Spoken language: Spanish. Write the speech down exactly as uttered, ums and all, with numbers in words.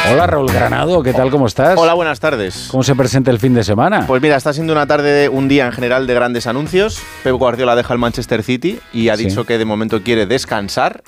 Hola Raúl Granado, ¿qué tal? ¿Cómo estás? Hola, buenas tardes. ¿Cómo se presenta el fin de semana? Pues mira, está siendo una tarde, de, un día en general de grandes anuncios. Pep Guardiola deja el Manchester City y ha Sí. dicho que de momento quiere descansar